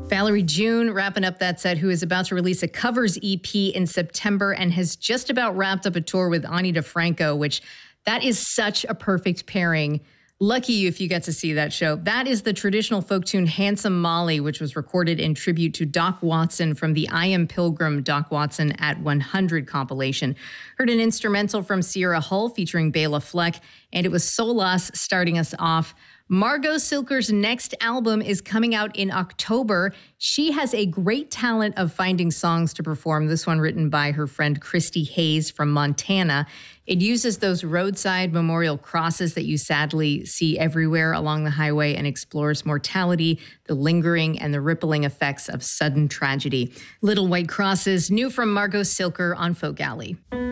Valerie June wrapping up that set, who is about to release a covers EP in September and has just about wrapped up a tour with Ani DeFranco, which that is such a perfect pairing. Lucky you if you get to see that show. That is the traditional folk tune Handsome Molly, which was recorded in tribute to Doc Watson from the I Am Pilgrim Doc Watson at 100 compilation. Heard an instrumental from Sierra Hull featuring Bela Fleck, and it was Solas starting us off. Margot Silker's next album is coming out in October. She has a great talent of finding songs to perform. This one written by her friend Christy Hayes from Montana. It uses those roadside memorial crosses that you sadly see everywhere along the highway and explores mortality, the lingering and the rippling effects of sudden tragedy. Little White Crosses, new from Margot Silker on Folk Alley.